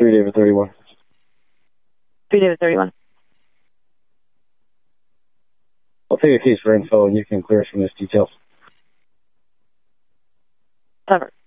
3 David 31. 3 David 31. I'll take a case for info and you can clear us from this details. Cover.